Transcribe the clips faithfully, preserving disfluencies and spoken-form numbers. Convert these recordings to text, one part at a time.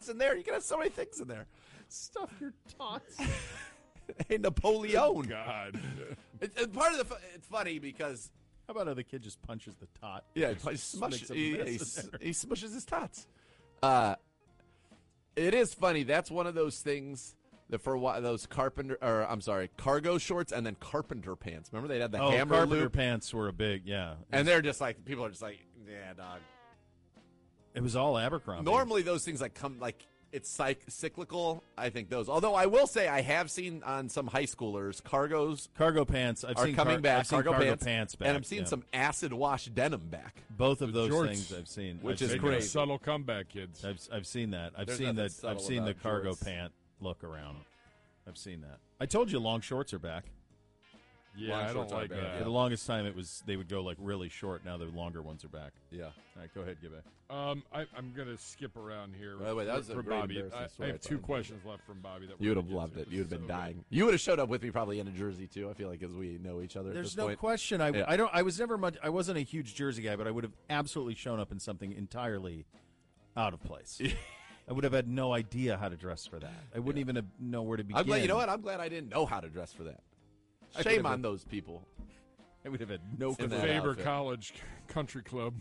in there? You can have so many things in there. Stuff your tots. Hey, Napoleon. God. It, it, part of the it's funny because How about how the kid just punches the tot? yeah, Just he, smush, makes a he, mess he, in s- there. he smushes his tots. Uh, it is funny. That's one of those things that for a while, those carpenter or I'm sorry, cargo shorts and then carpenter pants. Remember they had the Oh, hammer carpenter loop, pants were a big, yeah. and they're just like people are just like, yeah, dog. It was all Abercrombie. Normally those things like come like it's cyc- cyclical. I think those. Although I will say I have seen on some high schoolers cargos cargo pants. I've are seen coming car- back. I've seen cargo, cargo pants, pants back, and I'm seeing yeah. some acid wash denim back. Both of The those jorts, things I've seen, which I've is seen Making a crazy. subtle comeback, kids. I've I've seen that. I've There's seen nothing that. subtle I've seen the about cargo jorts. pant look around. I've seen that. I told you long shorts are back. Yeah, Long I don't shorts are like bad, that. For the longest time, it was they would go like really short. Now the longer ones are back. Yeah. All right, go ahead, give it. Um, I, I'm going to skip around here. By the way, that for- was a for great Bobby. embarrassing I, story I I have two thought. questions left from Bobby. That You we're would have gonna loved get it. to. You'd have been So dying. You would have showed up with me probably in a jersey too. I feel like as we know each other. at There's this no point. question. I, Yeah. I don't. I was never much. I wasn't a huge jersey guy, but I would have absolutely shown up in something entirely out of place. I would have had no idea how to dress for that. I wouldn't even have know where to begin. I'm glad. You know what? I'm glad I didn't know how to dress for that. I Shame would've on been- those people. I would have had no In clue. that Faber outfit. College Country Club.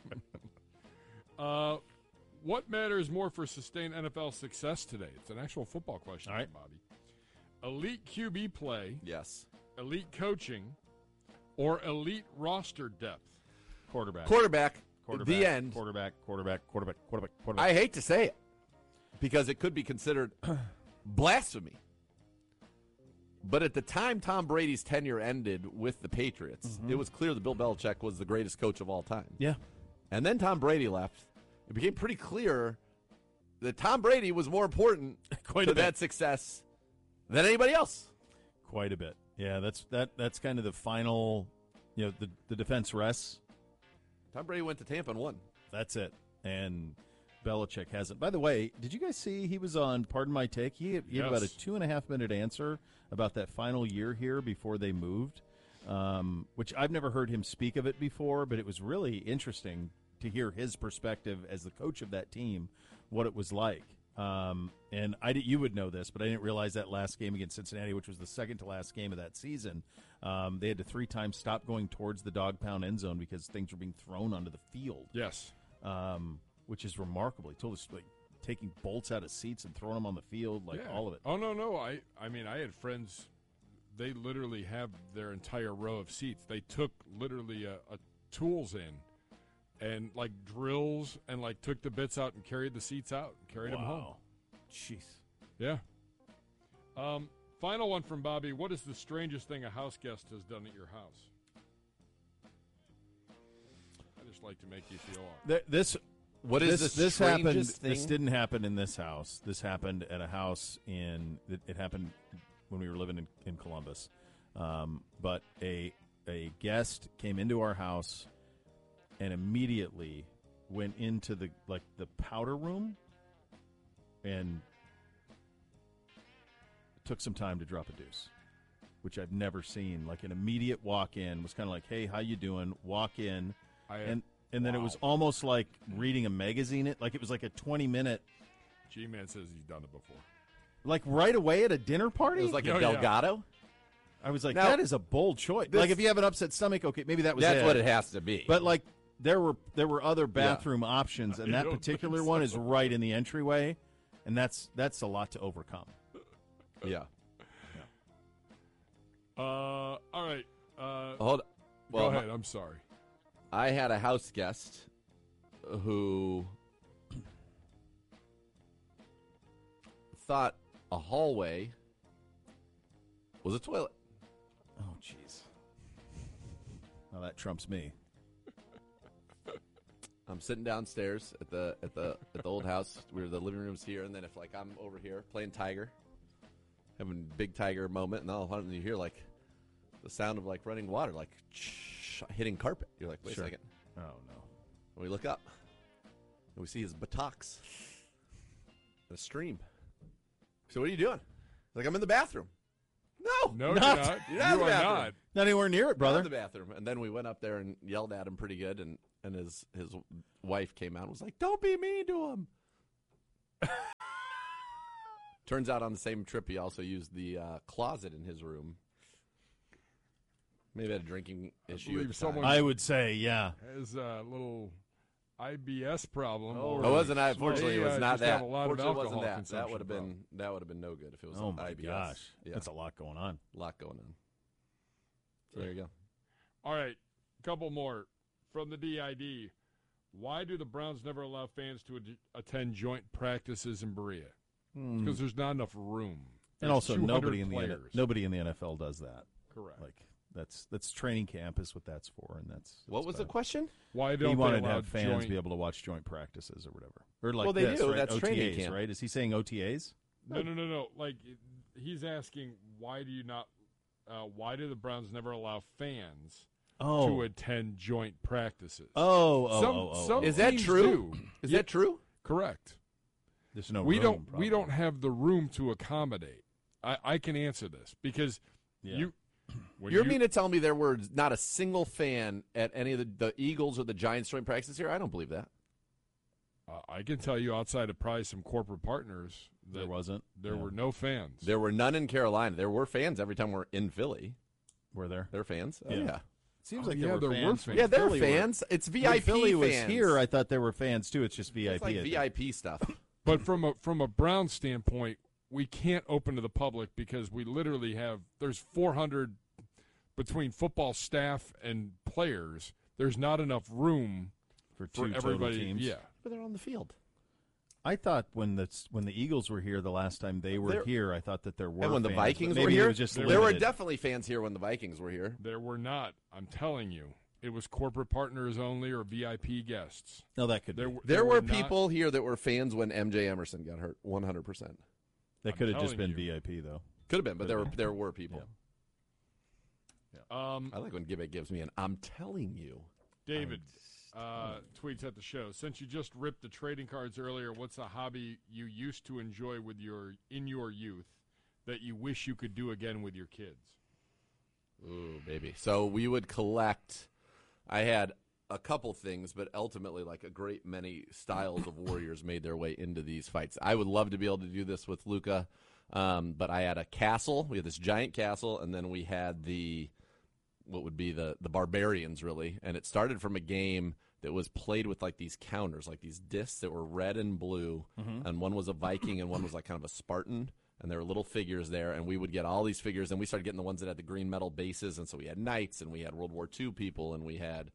uh, what matters more for sustained N F L success today? It's an actual football question, All right. from Bobby. Elite Q B play, Yes. elite coaching, or elite roster depth? Quarterback. Quarterback. Quarterback. The end. Quarterback. Quarterback. Quarterback. Quarterback. Quarterback. I hate to say it because it could be considered blasphemy. But at the time Tom Brady's tenure ended with the Patriots, Mm-hmm. it was clear that Bill Belichick was the greatest coach of all time. yeah. And then Tom Brady left. It became pretty clear that Tom Brady was more important Quite to a bit. that success than anybody else. Quite a bit. Yeah. That's that. That's kind of the final. You know, the the defense rests. Tom Brady went to Tampa and won. That's it. And Belichick hasn't. By the way, did you guys see he was on Pardon My Take? He, he had Yes. about a two and a half minute answer about that final year here before they moved, um, which I've never heard him speak of it before, but it was really interesting to hear his perspective as the coach of that team, what it was like. Um, and I did, you would know this, but I didn't realize that last game against Cincinnati, which was the second to last game of that season, um, they had to three times stop going towards the dog pound end zone because things were being thrown onto the field. Yes. Um, which is remarkable. He told us like taking bolts out of seats and throwing them on the field, like Yeah. all of it. Oh no, no. I, I mean, I had friends. They literally have their entire row of seats. They took literally a, a tools in, and like drills, and like took the bits out and carried the seats out, and carried them home. Wow. Jeez. Yeah. Um, final one from Bobby. What is the strangest thing a house guest has done at your house? I just like to make you feel awkward. Th- this What is this the this happened. strangest thing? This didn't happen in this house. This happened at a house in. It, it happened when we were living in, in Columbus. Um, but a a guest came into our house and immediately went into the like the powder room and took some time to drop a deuce, which I've never seen. Like an immediate walk in was kind of like, "Hey, how you doing?" Walk in, I and and then it wow. was almost like reading a magazine. It like it was like a twenty minute, G-Man says he's done it before. like right away at a dinner party. It was like Oh, a yeah. Delgado. I was like, Now, that is a bold choice. this- Like if you have an upset stomach, okay, maybe that was That's it. what it has to be. But like there were there were other bathroom options, and You that don't particular think one so? is right in the entryway, and that's that's a lot to overcome. yeah. Uh, all right. Uh, Hold. Well, go ahead. I'm sorry. I had a house guest who thought a hallway was a toilet. Oh, jeez. Well, that trumps me. I'm sitting downstairs at the at the at the old house where the living room's here, and then if like I'm over here playing Tiger, having a big Tiger moment, and all of a sudden you hear like the sound of like running water, like hitting carpet. You're like, wait Sure. a second. Oh no. And we look up, and we see his buttocks in a stream. So what are you doing? He's like, I'm in the bathroom. No, No, Not- you're not. You're not in you the are bathroom. not. Not anywhere near it, Not in brother. the bathroom. And then we went up there and yelled at him pretty good, and, and his his wife came out and was like, don't be mean to him. Turns out on the same trip, he also used the uh, closet in his room. Maybe had a drinking issue. believe at the someone- time. I would say, yeah. Has a little I B S problem. Oh, or It wasn't. I Fortunately, they, it was uh, not just that. have a lot of Fortunately, it wasn't alcohol that. That consumption would have problem. been that would have been no good if it was. Oh an my I B S. gosh, Yeah, that's a lot going on. a lot going on. So there you go. All right, couple more from the D I D. Why do the Browns never allow fans to ad- attend joint practices in Berea? Because there's not enough room. And There's also, two hundred nobody in the N- players. nobody in the N F L does that. Correct. Like that's that's training camp is what that's for, and that's, What that's was the bad. question? Why He don't wanted they to allow have fans joint? be able to watch joint practices or whatever, or like Well, they this, do. right? That's O T As, training camp. right? Is he saying O T As? No, no, no, no. Like he's asking, why do you not? Uh, why do the Browns never allow fans Oh, to attend joint practices? oh, oh, some, oh, oh, some oh. Is that teams true? do. Is Yeah, that true? correct? There's no. we room, don't. probably. We don't have the room to accommodate. I, I can answer this because Yeah. you. When You're you, mean to tell me there were not a single fan at any of the, the Eagles or the Giants joint practices here? I don't believe that. Uh, I can tell you outside of probably some corporate partners that There wasn't. there Yeah. were no fans. There were none in Carolina. There were fans every time we're in Philly. Were there? There were fans. Oh, Yeah. yeah. Seems Oh, like yeah, there were there were fans. fans. when Yeah, there are Philly were- fans. It's when V I P Philly was fans. here, I thought there were fans too. It's just V I P. It's like I think. V I P stuff. But from a from a Brown standpoint, we can't open to the public because we literally have there's four hundred between football staff and players. There's not enough room for two for everybody. total teams. Yeah, But they're on the field. I thought when the when the Eagles were here the last time they were There- here, I thought that there were. And when the fans, but Vikings maybe were it here, was just there were limited. definitely fans here when the Vikings were here. there were not. I'm telling you, it was corporate partners only or V I P guests. No, that could There, be. were- There, were not- people here that were fans when M J Emerson got hurt. One hundred percent. That I'm could have just telling been you. V I P though. Could have been, but there were there were people. Um, I like when Gibbet gives me an "I'm telling you." David uh, tweets at the show. Since you just ripped the trading cards earlier, what's a hobby you used to enjoy with your in your youth that you wish you could do again with your kids? Ooh, baby. So we would collect. I had a couple things, but ultimately, like a great many styles of warriors made their way into these fights. I would love to be able to do this with Luca, um, but I had a castle. We had this giant castle, and then we had the what would be the the barbarians, really. And it started from a game that was played with like these counters, like these discs that were red and blue, and one was a Viking and one was like kind of a Spartan. And there were little figures there, and we would get all these figures, and we started getting the ones that had the green metal bases, and so we had knights, and we had World War Two people, and we had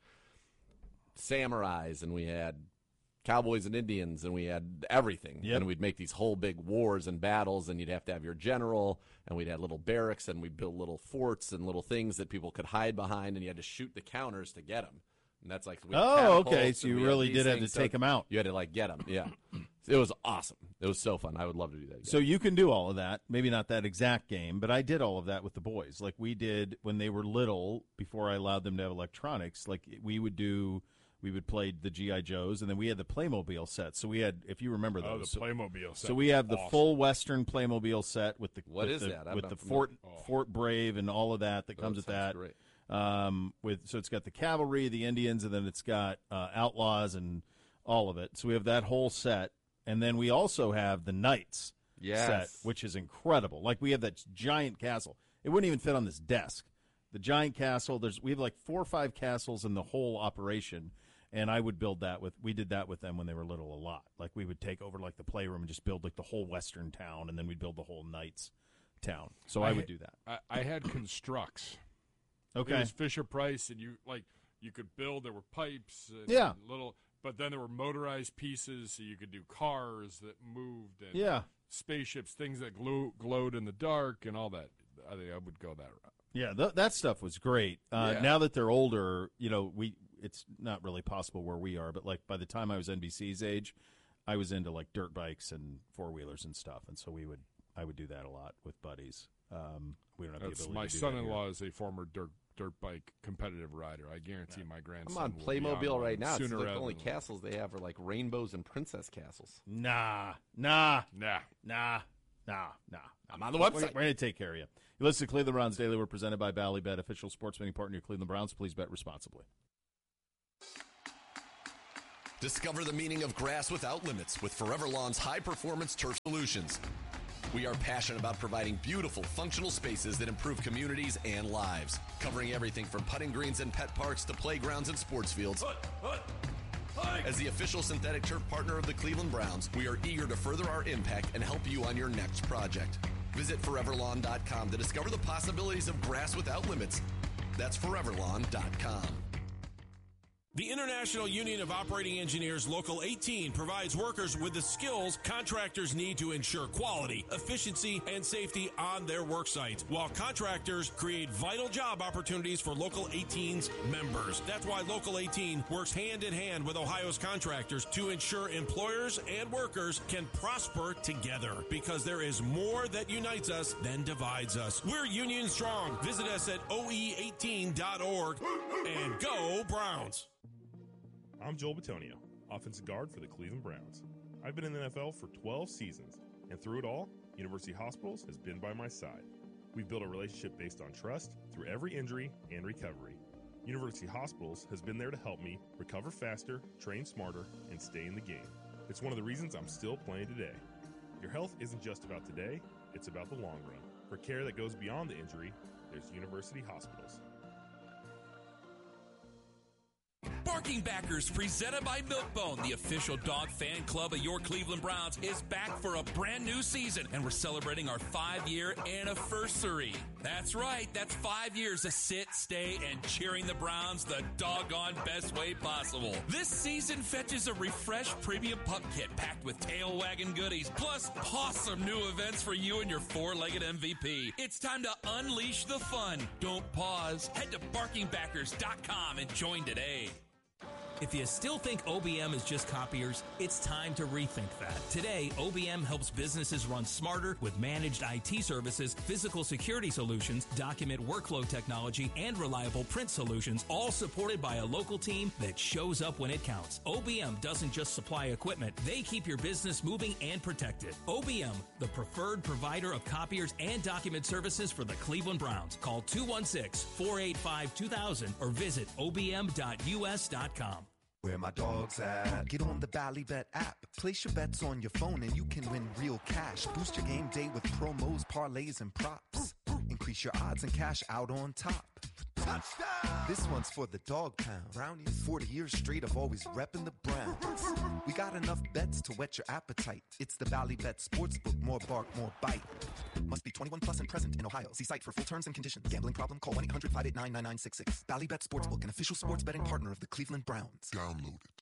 samurais, and we had cowboys and Indians, and we had everything. Yep. And we'd make these whole big wars and battles, and you'd have to have your general, and we'd have little barracks, and we'd build little forts and little things that people could hide behind, and you had to shoot the counters to get them. And that's like we had Oh, okay. catapults, So and you we had really these did have to things, take so 'em out. You had to like get them, yeah. It was awesome. It was so fun. I would love to do that again. So you can do all of that. Maybe not that exact game, but I did all of that with the boys. Like we did when they were little, before I allowed them to have electronics. Like we would do, we would play the G I Joes, and then we had the Playmobil set. So we had, if you remember Oh, those, the so, Playmobil set. so we have the Awesome. full Western Playmobil set with the What with is the, that? I'm with not the familiar. Fort Oh. Fort Brave and all of that that Oh, comes with sounds that. great. Um, with so it's got the cavalry, the Indians, and then it's got uh, outlaws and all of it. So we have that whole set, and then we also have the knights Yes. set, which is incredible. Like we have that giant castle. It wouldn't even fit on this desk. The giant castle. There's we have like four or five castles in the whole operation, and I would build that with. We did that with them when they were little a lot. Like we would take over like the playroom and just build like the whole western town, and then we'd build the whole knights town. So I, I would ha- do that. I, I had constructs. Okay. It was Fisher Price, and you like you could build. There were pipes, and Yeah. little, but then there were motorized pieces, so you could do cars that moved, and Yeah. spaceships, things that glow, glowed in the dark, and all that. I think I would go that route. Yeah, th- that stuff was great. Uh, Yeah. Now that they're older, you know, we it's not really possible where we are, but like by the time I was N B C's age, I was into like dirt bikes and four wheelers and stuff, and so we would I would do that a lot with buddies. Um, we don't have That's, the ability my to do that here. son-in-law is a former dirt dirt bike competitive rider. I guarantee my I'm grandson. on will be Playmobil one right now. It's Sooner like the rather only than- castles they have are like rainbows and princess castles. Nah, nah, Nah. nah, nah, nah. I'm on the We're- website. We're, going to take care of you. You listen to Cleveland Browns Daily. We're presented by Ballybet, official sports betting partner of Cleveland Browns. Please bet responsibly. Discover the meaning of grass without limits with Forever Lawn's high-performance turf solutions. We are passionate about providing beautiful, functional spaces that improve communities and lives, covering everything from putting greens and pet parks to playgrounds and sports fields. Hut, hut, hut. As the official synthetic turf partner of the Cleveland Browns, we are eager to further our impact and help you on your next project. Visit forever lawn dot com to discover the possibilities of grass without limits. That's forever lawn dot com. The International Union of Operating Engineers Local eighteen provides workers with the skills contractors need to ensure quality, efficiency, and safety on their work sites, while contractors create vital job opportunities for Local eighteen's members. That's why Local eighteen works hand in hand with Ohio's contractors to ensure employers and workers can prosper together, because there is more that unites us than divides us. We're union strong. Visit us at O E eighteen dot org and go Browns. I'm Joel Bitonio, offensive guard for the Cleveland Browns. I've been in the N F L for twelve seasons, and through it all, University Hospitals has been by my side. We've built a relationship based on trust through every injury and recovery. University Hospitals has been there to help me recover faster, train smarter, and stay in the game. It's one of the reasons I'm still playing today. Your health isn't just about today, it's about the long run. For care that goes beyond the injury, there's University Hospitals. Barking Backers, presented by Milkbone, the official dog fan club of your Cleveland Browns, is back for a brand new season, and we're celebrating our five-year anniversary. That's right, that's five years of sit, stay, and cheering the Browns the doggone best way possible. This season fetches a refreshed premium pup kit packed with tail wagging goodies, plus awesome new events for you and your four-legged M V P. It's time to unleash the fun. Don't pause. Head to barking backers dot com and join today. If you still think O B M is just copiers, it's time to rethink that. Today, O B M helps businesses run smarter with managed I T services, physical security solutions, document workflow technology, and reliable print solutions, all supported by a local team that shows up when it counts. O B M doesn't just supply equipment, they keep your business moving and protected. O B M, the preferred provider of copiers and document services for the Cleveland Browns. Call two one six, four eight five, two thousand or visit O B M dot U S dot com. Where my dog's at? Get on the Ballybet app. Place your bets on your phone and you can win real cash. Boost your game day with promos, parlays, and props. Increase your odds and cash out on top. Touchdown! This one's for the dog pound. Brownies, forty years straight of always repping the Browns. We got enough bets to whet your appetite. It's the Ballybet Sportsbook. More bark, more bite. Must be twenty-one plus and present in Ohio. See site for full terms and conditions. Gambling problem? Call one eight hundred, five eight nine, nine nine six six. Ballybet Sportsbook, an official sports betting partner of the Cleveland Browns. Download it.